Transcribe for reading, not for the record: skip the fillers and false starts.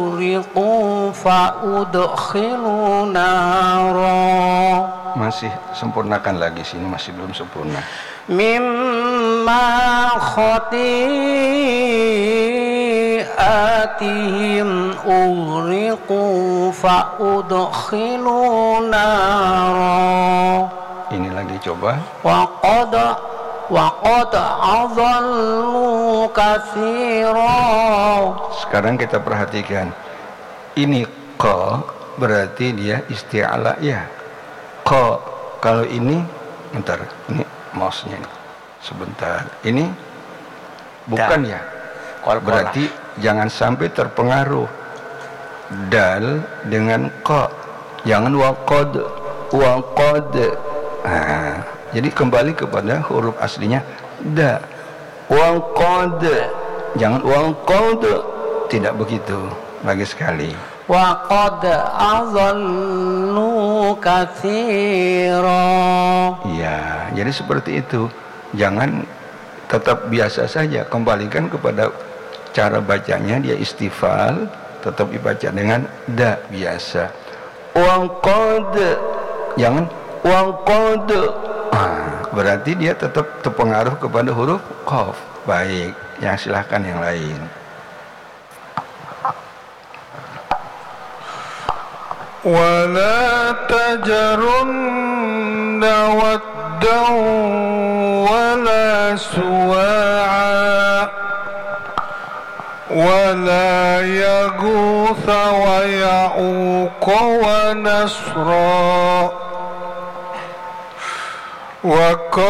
أغرقوا فأدخلوا نارا. Masih sempurnakan lagi, sini masih belum sempurna. Mimma khati'atihim ughriqu fa'udkhilu nara. Ini lagi coba. Waqad adallu katsira. Sekarang kita perhatikan. Ini qa berarti dia isti'ala ya. Qa, kalau ini bentar, ini mouse-nya ini. Sebentar. Ini bukan ya. Berarti jangan sampai terpengaruh dal dengan qa. Jangan waqad. Nah, jadi kembali kepada huruf aslinya da. Waqad. Jangan waqad. Tidak begitu. Lagi sekali. Waqad adallu katsira. Iya, jadi seperti itu. Jangan tetap biasa saja, kembalikan kepada cara bacanya, dia istifal, tetap dibaca dengan da biasa. Waqad. Jangan waqad. Berarti dia tetap terpengaruh kepada huruf qaf. Baik, yang silahkan yang lain. ولا تجرن ودا ولا سواعا ولا يغوث ويعوق ونسرا